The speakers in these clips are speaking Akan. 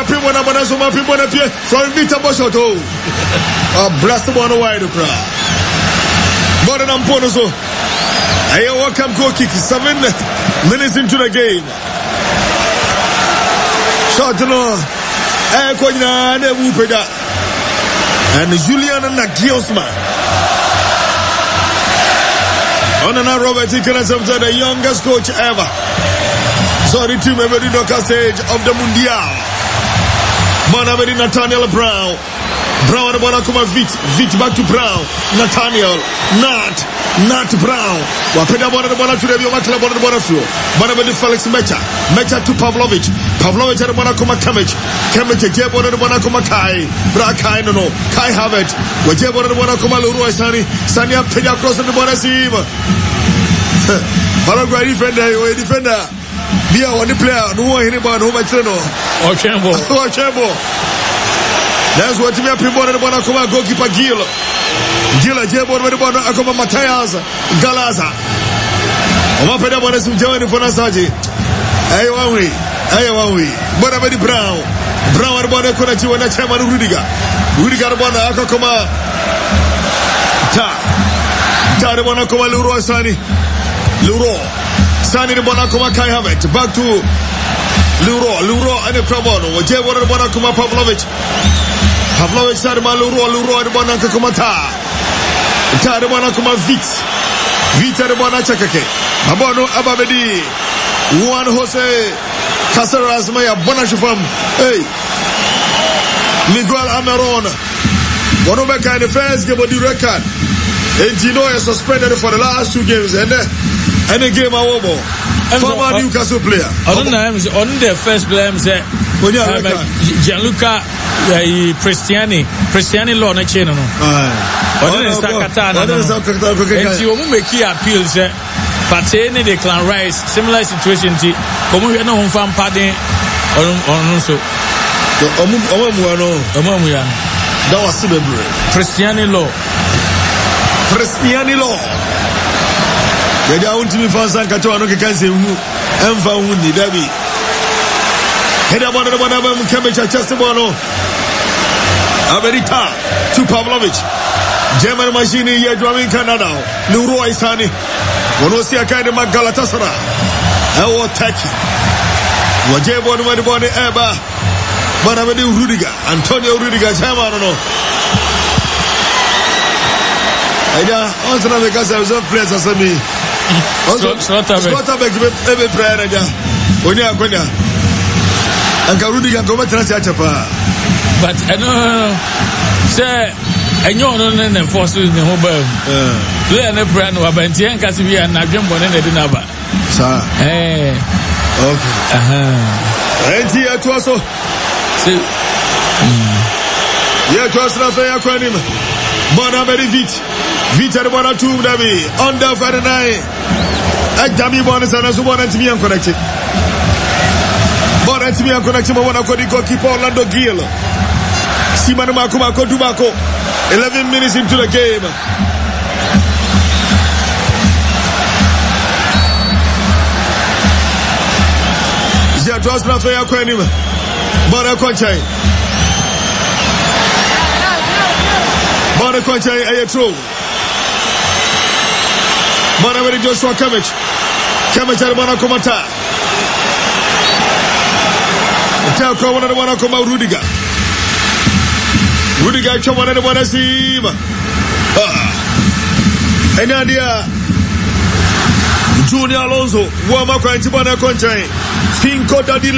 people na bana so ma people na pie from Vita Boshoto. Blast one wide crowd. More than Pono so. I welcome goal kick 7 minutes into the game. Shot no. Konya na Wupeda. And Julian Nagiosma. Onana Robert Ikenasam, the youngest coach ever. Sorry to me, very knockout stage of the Mundial. Manaveri Nathaniel Brown. Brown and Bonakuma Vit back to Brown. Nathaniel. Nat Brown. Wapeda Bonana Bona to the Yomakla Bonana Bonaflu. Manaveri Felix Mecha to Pavlovich. Pavlovich and Bonakuma Kamich. Jebon and Bonakuma Kai. Brakai no. Kai Havet. Wajebon and Bonakuma Luru Sani. Sania Pena cross the Bonasim. Paraguay defender. Bia one player, no one anybody who might know. Ochambo. That's what we are people in the Bonacoma goalkeeper Gila Jebon with the Bonacoma Matthias Galaza. Omapeda Bonasim Johnny Fonasaji. Ayawi. Bonavedi Brown and Bonacona and Chairman Rudiger Bonacoma. Ta the Bonacoma Luro Sani. Sani the Bonacoma Kai Havet. Back to Luro and the Prabono. Jebon and Bonacoma Pavlovich Sarma Luro and Bonacoma Ta the Bonacoma Vita the Bonachakake. Abono Ababedi. Juan Jose Caceres Maya Bonachifam. Hey. Miguel Amaron. Bonobeka in the first game of the record. And Gino is suspended for the last 2 games. And any game I won. Former Newcastle player. On the first player, Gianluca Cristiani Law na cheno no. Odin Sakatana. And you will make appeals. But any Declan Rice, similar situation to come we no fan pardon on so. That was celebrate. Cristiani Law. They don't want to be fast and catch on. Can say who and found the Debbie. Head up on the one of them, Cambridge, Chesterbano. America to Pavlovich. German machine here, drumming Canada. Leroy Sani. When we see a kind of Galatasaray. Our Taki. Wajebo and Madiboni Eba. Manavedi Rudiger. Antonio Rudiger. Chamano. Ida, on the because I was a place as me. Slaughterback every prayer. Onya. And Rudiger go back to Chapa. But I know, sir, I know no name for in the home. Learn a brand of Abentian Casimir and Nadim Bonet Dinaba. Sir, okay. And here to us. Yeah, to us, Rafael Quanim. Bonaveri Vita Bonatum Davi, under Fahrenheit. At Dami Bonus and Azuman to be unconnected. Bonnet to be unconnected. Wanako keep Orlando Gill. Simon Makumako Dumako. 11 minutes into the game. Jatos Rafael Quanim. Bonaconchai. Bonaconchai Ayatro. Bonaveri Joshua Kamich and Bonacomata. Tell Cowan and Bonacoma Rudiger. Come on and Bonasim. And Nadia Junior Alonso, Wamako and Tibana Conchai. Finco Daddy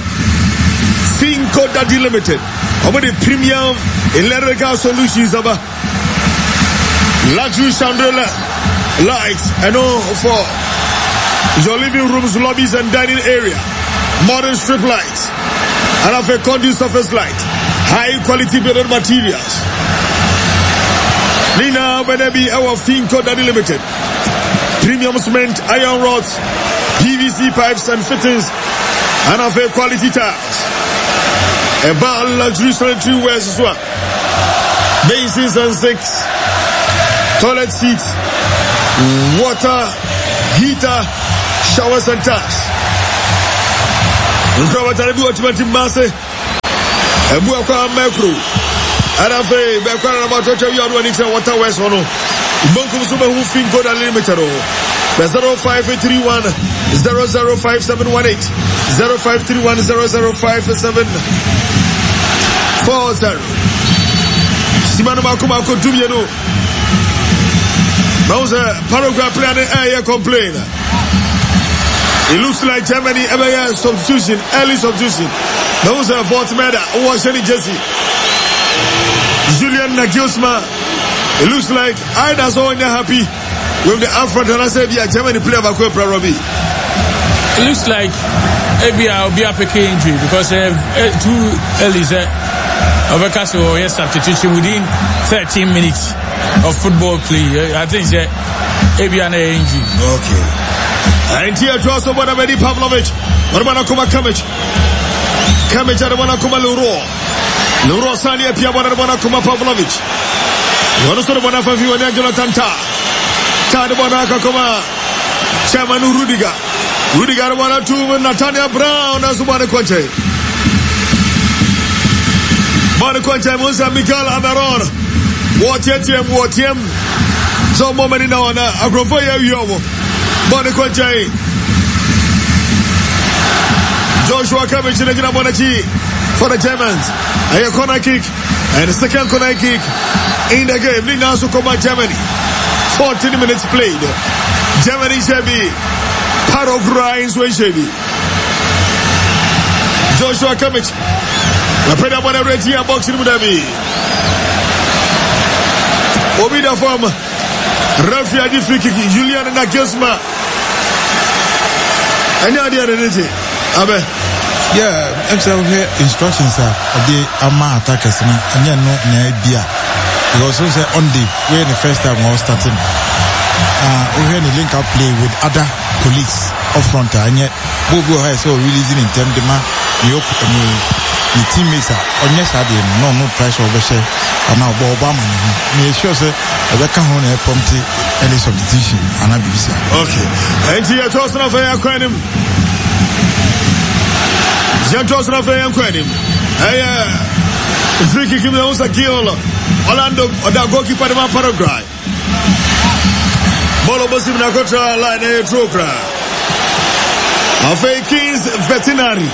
Limited. Over the premium electrical solutions about luxury chandelier lights and all for your living rooms, lobbies and dining area. Modern strip lights and have a conduit surface light. High quality building materials. Nina Benebi, our Finco Daddy Limited. Premium cement, iron rods, PVC pipes and fittings and have a quality tiles. A bar luxury sanitary wares as well. Basins and sinks, toilet seats, water, heater, showers and taps. Nkrawataribi automatic masse Ebu kwa Mekro. Arafe, Bekwana Matocha, you are running to Water West Hono. Bunkum Super who think good and limited. 0531 005718 0531 005740. Simano Makuma Kotumiano. Mausa paragraph plan air complain. It looks like Germany ever substitution, early substitution. Mausa Fortmeda, Washington Jesse. Julian Nagelsmann. It looks like Ida so happy with the upfront and I said, yeah, Germany play about Robbie. It looks like maybe I'll be up a injury because too early. Obakaso yes substitution within 13 minutes of football play. I think maybe an injury. Okay. And here to also want to be Pavlovich. What about Akuma Kamich? Kamich and Wanakuma Luro Sani Pia Wanakuma Pavlovich. What is the one of you and Jonathan Tad Wanakuma Chairman Rudiger 1-2 with Natalia Brown as one Quache. Monaco Musa Miguel Amaron. What yet? So moment now on Agrofoya Yomo. Monaco Joshua Cabbage in the Bonachi for the Germans. A corner kick and a second corner kick in the game. Now so come Germany. 14 minutes played. Germany Shebi. Paraguay Shebi. Joshua Cabbage. The Pena Bonaretia boxing with me. Obida from Rafael Difiki, Julian Nagelsmann. Any idea of it? Abe. Yeah, actually, we have instructions of the Ama attackers and you know, Naibia. We also say on the way the first time we were starting. We had a link up play with other colleagues up front, and yet Bobo has so releasing in terms of the teammates are on yes, I didn't no price over share. I'm now Obama. Me sure say I can't hold a prompty any substitution and I be okay. And here toss of a aquarium. Toss of a aquarium. Free kick him also kill Orlando or the goalkeeper of Paraguay. Bolo Bosim Nakotra line a trokra. Of a King's Veterinary.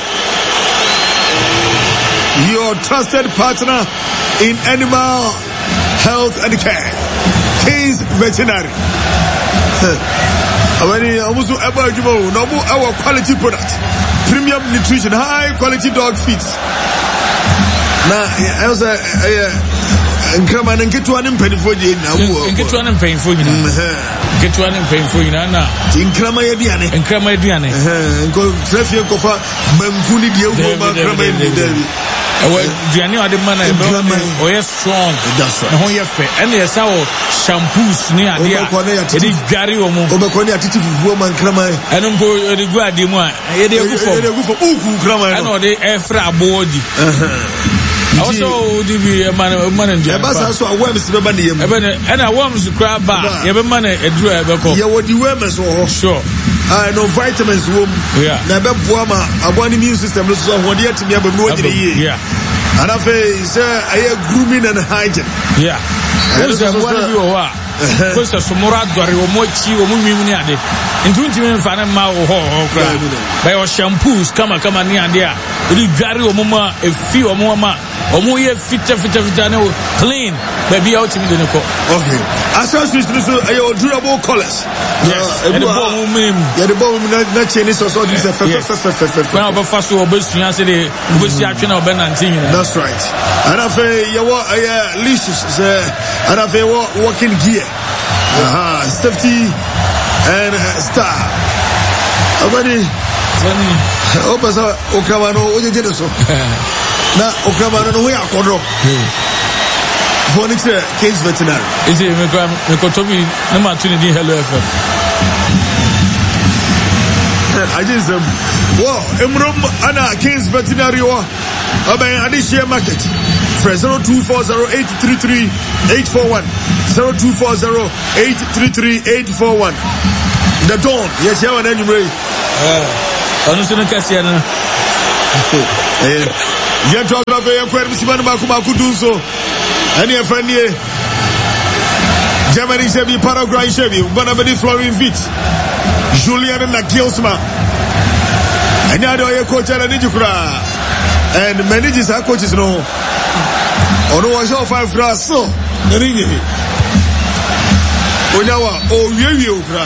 Your trusted partner in animal health and care. King's Veterinary. Our quality product. Premium nutrition, high quality dog feeds. Now, I was Nkrama na nketu ane mpanifo je na wo. Nketu ane mpanifo nyina. Nketu ane mpanifo nyina na. Nkrama ya duane. Nkrama ya duane. Nko trafie ko fa mankuni die wo ma nkrama ya duane. Ewa duane ade mana e be o yes strong. Na ho ye fe. Ene ye sa wo shampoos ni ade a. Edi dware wo mo. Obekoni atiti fufuo ma nkrama. Ene nko edi gu ade mu a. Edi egu fo. Edi egu fo uku nkrama. Ene ode efra abodi. Also, DB man and Jabasa so worms be bani yem. And a worms crab bar. Yebe man e dru e be ko. Ye wo di worms wo. Sure. No vitamins wo. Yeah. Na be boa ma abone immune system no so ho de atimi abam no wajire yi. Yeah. And afa say aye grooming and hygiene. Yeah. Who's the one you are? Because the Sumura Dori or Mochi or Mumini ade. In 20 minutes, I am now by your shampoos, come near there. Would you carry a mama, a few or more, or more fit, clean, baby out in the Nico. Okay. As I was your durable colors. Yes, and the bomb, yeah, the bomb not Chinese or so. This is a well, but first of all, yesterday, which action of Ben and that's right. And I say, you are leashes, and I say, walking gear. Safety and star. Abani Opasa Okramano Ojeso. Na Okramano no ya kodro. Phonics King's Veterinary. Is it Mekotobi number 20 Hello FM? I just wow, Emrom Anna King's Veterinary wa Aben Adishia Market. 0240-833-841 0240-833-841. The dawn, yes, you are an enemy. Honestly, Yɛntɔ afɛ yɛnkɔ ɛnim siman baako dun so. Ɛne ɛfɛ nie. Germany hyɛ bi, Paraguay hyɛ bi. Bɔna bɛdi Florin Vit. Julian Nagelsmann. Ɛne ade ɔyɛ coach ɛna ne jikura. And managers are coaches no. Ono was your 5 grass so. Nani. Onyawa o wiwi okra.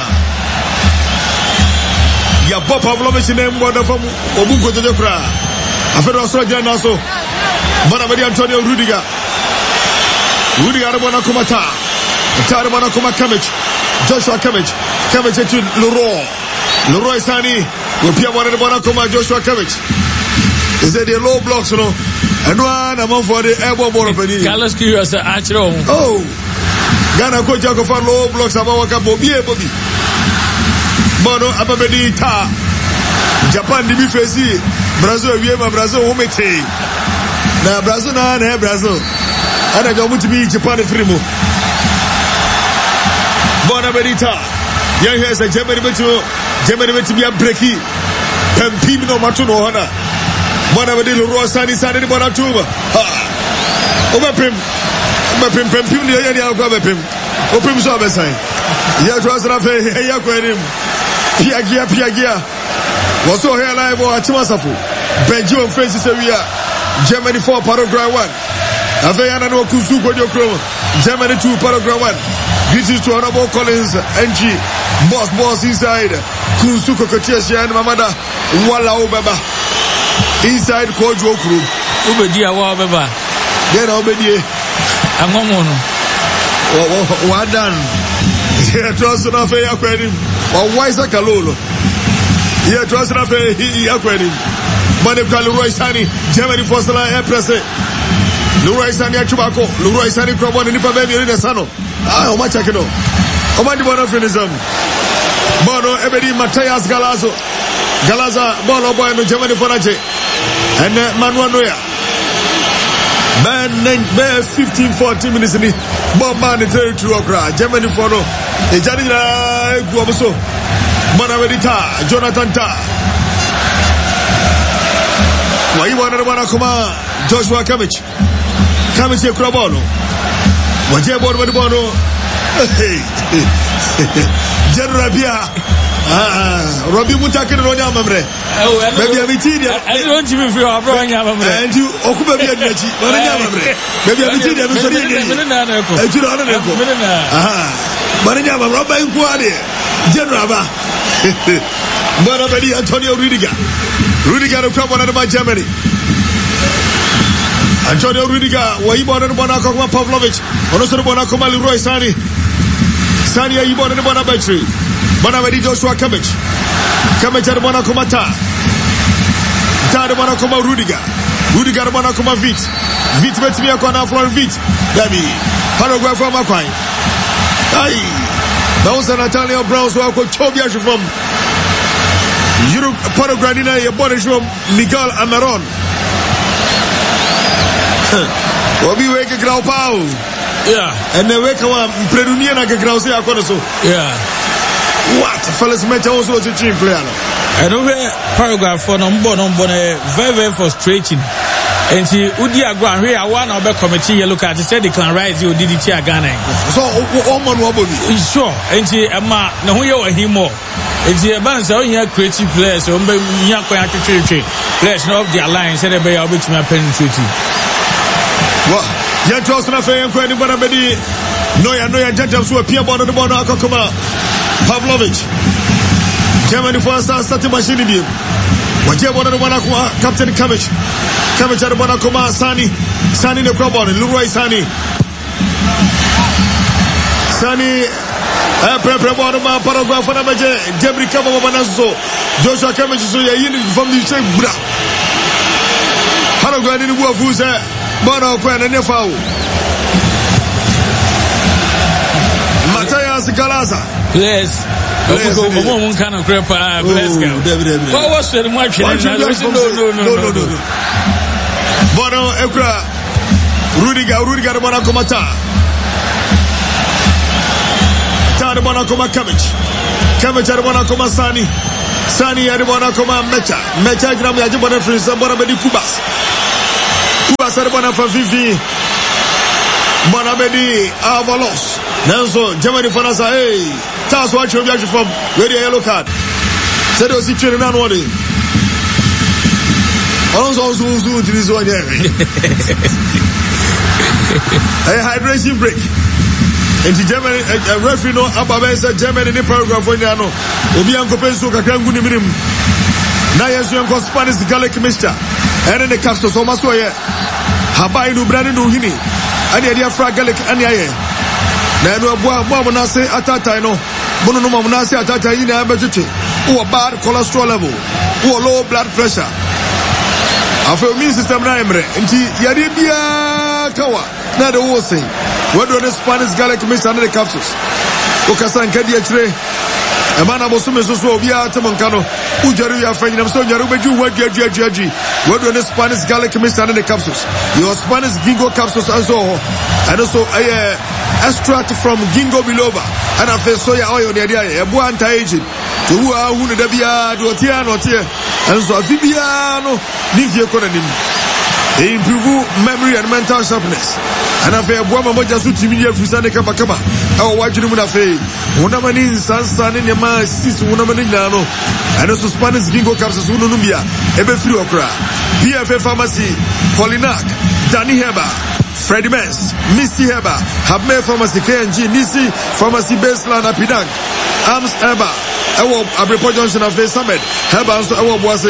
Ya Papa Pavlovich name wonder from Obuko to kra. After Australia na so. Bana bedi Antonio Rudiger. Rudiger bana kumata. Tare bana kuma Kimmich. Joshua Kimmich. Kimmich to Leroy Sani. We pia bana kuma Joshua Kimmich. Is it the low blocks, you know? And one among for the airborne ball of any. Carlos Curious, actually. Oh, Ghana coach Jacob for low blocks about Bobby. Bono Ababedi Ta. Japan Dibi Fesi. Brazil, Viema, Brazil, Homete. Now Brazil, na Brazil. And I don't to be Japan Frimo. Bonabedita. Young has a Germany to be a breaky. Pempino Matuno Hana. Bwana badilu roa sani bwana tuba. Obepim ni yeye ni akwa obepim. Opim so abesan. Ya twasra fe ya kwanim. Piagia. Waso here live o achimasafo. Belgium face Sevilla. Germany 4 Paraguay 1. Aveyana no kuzu kodio kro. Germany 2 Paraguay 1. Greetings to Honorable Collins NG. Boss inside. Kuzu kokotia and Mamada. Wala obeba. Inside Kojo Crew. Ubedi awa beba. Then obedi. Angomono. Wadan. Yeah, trust na fe yakwenim. Wa wise kalolo. Yeah, trust na fe yakwenim. Mane kwa Leroy Sani, Germany for Sala air press. Leroy Sani achubako. Leroy Sani kwa nipa baby ni sano. O macha kino. O mandi bona finism. Bono ebedi Matthias Galaza ball boy no Germany for Nache. And Manuel Neuer. Man 15-14 minutes ni Bob man the territory okra Germany for no e jadi na guamuso Manavedita Jonathan Ta Waiwana kuma Joshua Kimmich ekura ball waje ball General Bia Robbie Mutaki no nyamamre. Baby abitidia. I don't even feel abro nyamamre. And you okuba bia dinachi. Wana nyamamre. Baby abitidia no sori ngeni. Ejiro ana neko. Bana nyamamre roba inkwade. General ba. Bana bedi Antonio Rudiger no kwabo na Germany. Antonio Rudiger waibo na bana kwa Pavlovich. Ono so bana kwa Leroy Sani aibo na bana battery. Bwana wedi Joshua Kimmich bwana kumata. Tade bwana kuma Rudiger bwana kuma Vit betimia kwa na Florin Vit. Dabi. Paraguay from Makwai. Ai. Bausa Natalia Browns wako chobia from Europe Paraguay na ya bwana from Miguel Amaron. Wabi weke grau pau. Yeah. And the weke wa mpredunia na ke grau se akona so. Yeah. What? Fellas match also to team player. I don't hear Paraguay for no very frustrating. And she Udi Agua here one of the committee you look at said they can rise you did it here Ghana. So Oman Waboni. Sure. And she ama no you him more. And she balance all here creative players so Nyako players of the alliance said they are which my penetrating. What? Yet was not fair and credit but I bedi no gentlemen who appear border the border Akokoma. Pavlovich Germany for starting machine beam. Waje bona bwana kwa Captain Kimmich ada bwana kuma Sani ne kwa bwana Leroy Sani prepare bwana ma Paraguay fana baje Jebri kama bwana so Joshua Kimmich so ya yini from the check bra Paraguay ni bua fuza bwana kwa na nefa Matthias Galaza. Yes. Let's go. One kind of crap. Let's go. What was the match? No. Bono Ekra Rudiger bwana komata. Tade bwana koma Kimmich ada bwana koma Sani ada bwana koma Mecha jina ya bwana Frisa bwana bedi Kubas. Kuba Serbana for Vivi. Monabedi Avalos. Nanso, Germany Fanasa, hey. Tell us what you're reaction from. Ready a yellow card. Said it was the training on what it. Also, to this one here. A hydration break. And the Germany, a referee no Ababesa Germany in the paragraph when they know. Obianco Penso Kakangu Minim. Nayasu Spanish Gallic Mister. And in the capsules of Masoya. Habai no Brandon Hini. And the idea of Gallic and Yaye. Nano Bomonase Atata, no. Bono Monase Atata in Abajiti. Who are bad cholesterol level. Who are low blood pressure. After immune system Naimre. And Yadibia Kawa. Now the war saying. What do the Spanish Gallic Mister under the capsules? Okasan Kadiatre. A man about some so Via Tamancano, Ujaria Fang, so Yarubeju, what do the Spanish Gallic Mister under the capsules? Your Spanish Gingo capsules also, and also a extract from Gingo Biloba, and a Fesoya oil, the idea, a Buanta agent, to who are who the Bia, Dotiano, and so Fibiano, Nivia Conanim. They improve memory and mental sharpness. And after a woman, what just to media for Sunday Kama, our watch you with a fay. Unamani, Sansan in your mind, sis, Unamani Nano, and also Spanish Gingo Capsules, Unumbia, Ebe Friokra, PFA Pharmacy, Polinac, Danny Heber, Freddie Mens, Misty Heber, Habme Pharmacy, KNG, Nisi, Pharmacy Baseline, Apidang, Arms Heber, Abripo Johnson of Face Summit, Heber, so I was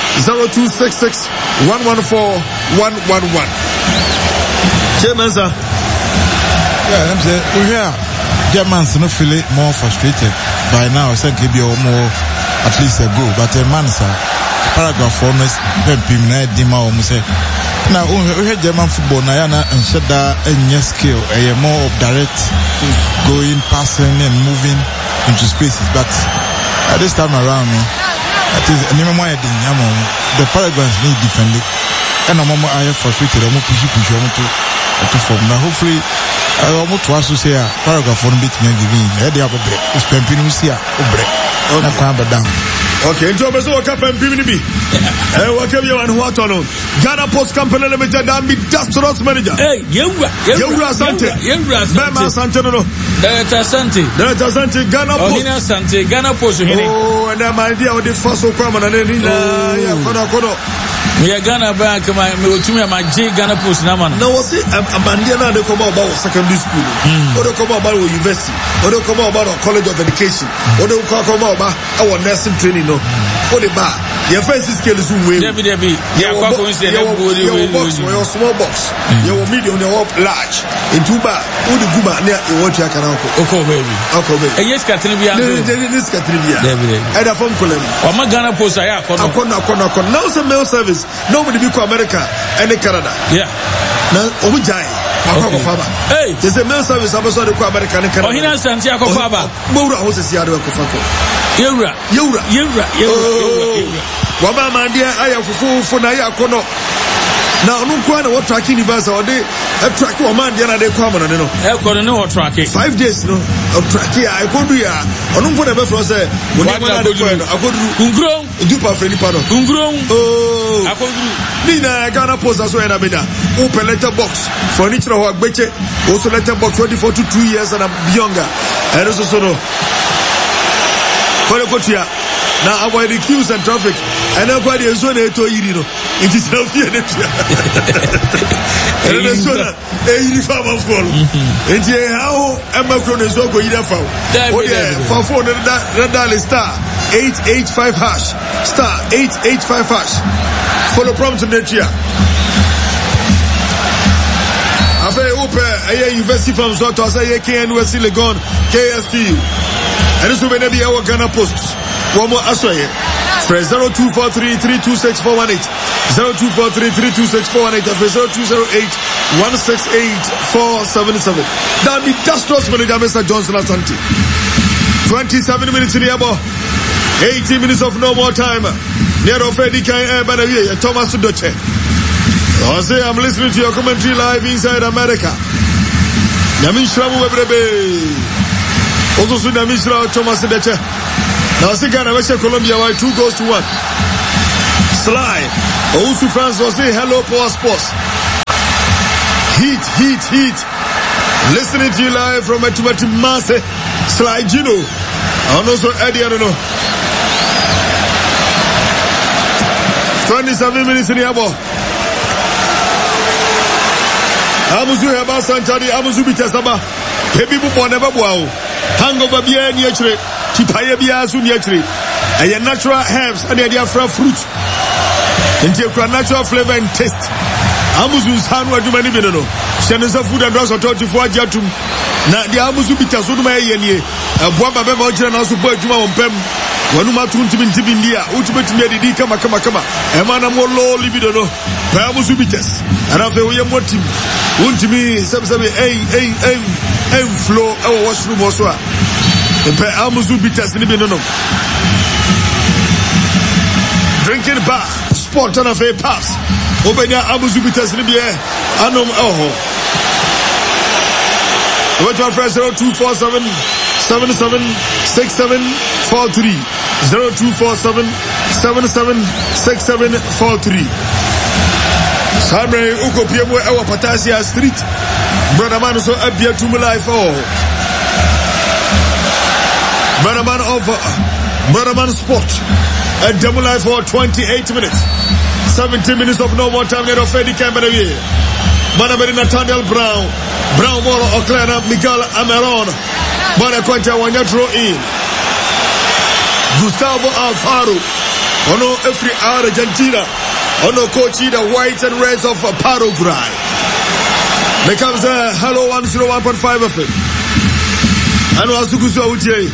0266 114 111. Chairman, sir. Yeah, I'm saying we hear Germans no feel more frustrated by now. I think maybe more at least a go, but a man, sir. Paragraph 4 is Pimina Dima almost say. Now we hear German football Nayana and Shada and yes skill, a more of direct going, passing and moving into spaces. But at this time around me, that is the paragraphs need defending. And I'm frustrated. I'm to form. Now hopefully I want to also say a paragraph on bit me giving. Head up a break. It's Pempinusia break. Okay, so what happened Piminibi? What have you and what on? Ghana Post Company Limited and be Dastros manager. Hey, Yura Sante. Mama Santano. Sante. Sante, Ghana Post. Sante, Ghana Post. Oh, and then my idea of the first common and then Kono. We are Ghana back, my J Ghana Post Naman. No, was it? I'm Bandiana, they come about secondary school, or they come about university, or they come about a college of education, or they come about our nursing training, or the bar. Your first scale is way. Your small box, your medium, your large, in two bar, or the Guba near what you can okay, baby. Okay, baby. And yes, Katribia, this Katribia, and a phone call. Or my Ghana Post, I have now some mail service. Nobody be to America and Canada. Yeah. Now, Omujai. Hey, there's a mail service. I'm sorry to America and Canada. Oh, he knows Santiago Faba. Mura hoses Yaro Kofako. Yura. Waba Mandia, I have for Naya Kono. Now, no one what tracking universe or they a track or man, they come on. I couldn't know what tracking 5 days, no, of tracking. I could be I don't put a best was there. When I could grow, do perfectly pardon. Oh, I could Nina Ghana Post as well. Open letter box, furniture or beche, also letter box 24 to 2 years and I'm younger. And also so no. Now avoid the queues and traffic. And nobody is on it to you. It is not fear. And it's on a uniform of fall. And how am I going to go either for? For phone, the star 885 hash. Star 885 hash. Follow prompt to the year. After open a university from Soto, I say KNUSC Legon, KSTU. And this will be our Ghana Post. One more Aswaye. Press 0243-326-418. 0243-326-418. And 0208-168-477. That be Dastros manager, Mr. Johnson Asante. 27 minutes in the air. 18 minutes of no more time. Near Ofedi Kain Banavie, Thomas Doche. I say I'm listening to your commentary live inside America. Yamin Shramu Webrebe. Also soon Yamin Shramu Thomas Doche. Now, Ghana versus Colombia, 2 goals to 1. Sly. Also, France will say hello, Power Sports. Heat. Listening to you live from Etumati Mase, Sly Gino, and also Eddie, I don't know. 27 minutes in the hour. Amuzu Heba Santadi, Amuzu Bitasaba, Pepi Bupo never wow. Hangover beer in Yachre, Tipaya Biasu Yachre, and your natural herbs and your fruit. And your natural flavor and taste. Amuzu's hand were too many minutes. Shanasa food and drugs are taught to forge out to the Amuzu Bitasuma Yeni, a Baba Bema and also Bertuma on Pem. Wanuma tuntimin tibindia ultimate medidi kama emana molo libido no Amuzu Bitas and afe we motim untimi sabe flow our washroom also pe Amuzu Bitas ni bino no drinking bar sport on afe pass obenya Amuzu Bitas ni bie anom what our friends 0247 776743 0247 776743 Samre uko piemo ewa Patasia Street Brother Man so abia to my life Brother Man Sport at Demo Life for 28 minutes 17 minutes of no more time. Let us fade the camera here. Manaberi Nathaniel Brown Moro Oklena Miguel Ameron Mana Quanta Wanyatro in Gustavo Alfaro Ono every Argentina Ono coach the white and reds of Paraguay. There comes a hello 101.5 FM. Ano Asukusu Utie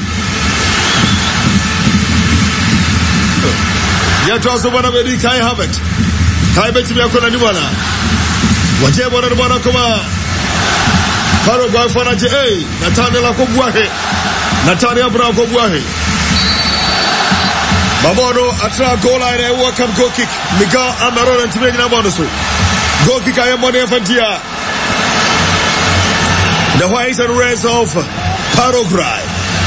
Yatwaso Manaberi Kai Havet Kai Beti Biakona Niwana Wajebo na bwana kama Paraguay fanaje Nathaniel akobwahe Nathaniel Brown akobwahe Babono atra goal line welcome goal kick Miguel Amaron and Timegi na bono so goal kick ayemone fantia the whites and reds of Paraguay.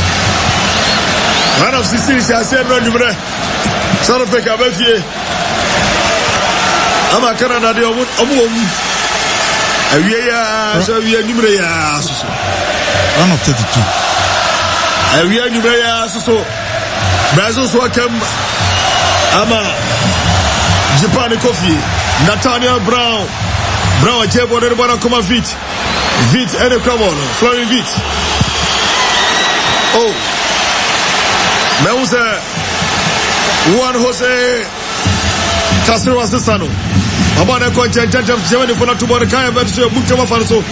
One of the cities I said no number South Africa Belgium Ama Canada de omu Awia so we number ya so 132 awia number ya so Brazil so come ama Japan coffee Nathaniel Brown Jebo de bwana kama vit ene kama Florian vit Meusa Juan Jose Castro Asesano Abana konja janja Germany for not to born kaya but so mukama fanso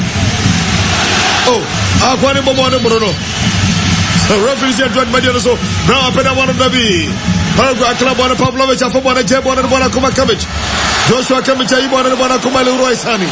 akwani bomo ne brono referee said to Madiano so Brown peda one of the be Paraguay club on Pavlovich afọ bona Jebo na bona kuma Kamich Joshua Kamich ayi bona bona kuma Leroy Sani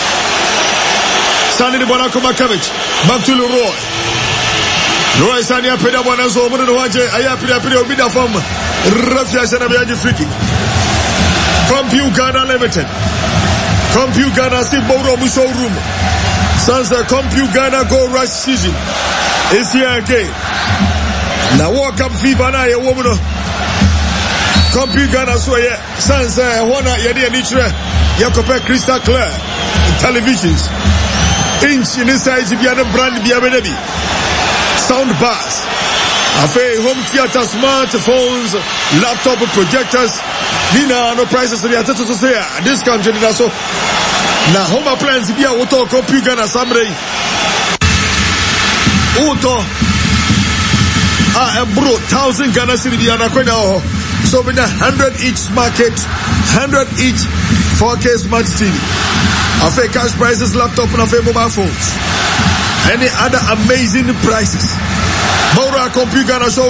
ni bona kuma Kamich back to Leroy Sani peda bona so bona no waje aya peda obi da form refia sana be aji free kick Compu Ghana Limited. Compu Ghana si Boro Muso Room. Sansa Compu Ghana Gold Rush season. It's here again. Now walk up fever na ye woman. Compu Ghana so ye. Sansa wana yedi anichre. Yakope Crystal Clear. Televisions. Inch in this size if you have a brand biabenebi. Sound bars. Afe home theater, smartphones, laptop projectors. Nina no prices they are to say discount na so na home appliance bia woto computer na samre woto bro 1000 Ghana cedi bia na kwenda so be 100 each market 100 each 4K smart TV afa cash prices laptop na afa mobile phones any other amazing prices Maura computer na show